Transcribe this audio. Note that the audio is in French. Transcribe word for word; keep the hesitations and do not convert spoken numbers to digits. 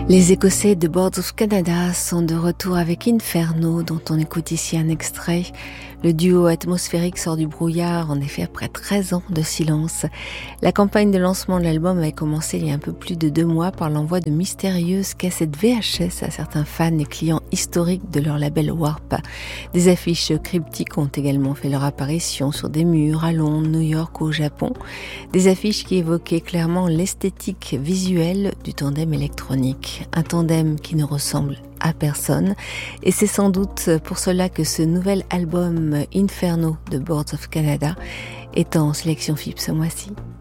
Les Écossais de Boards of Canada sont de retour avec Inferno, dont on écoute ici un extrait. Le duo atmosphérique sort du brouillard, en effet, après treize ans de silence. La campagne de lancement de l'album avait commencé il y a un peu plus de deux mois par l'envoi de mystérieuses cassettes V H S à certains fans et clients historiques de leur label Warp. Des affiches cryptiques ont également fait leur apparition sur des murs à Londres, New York ou au Japon. Des affiches qui évoquaient clairement l'esthétique visuelle du tandem électronique. Un tandem qui ne ressemble à personne, et c'est sans doute pour cela que ce nouvel album Inferno de Boards of Canada est en sélection F I B ce mois-ci.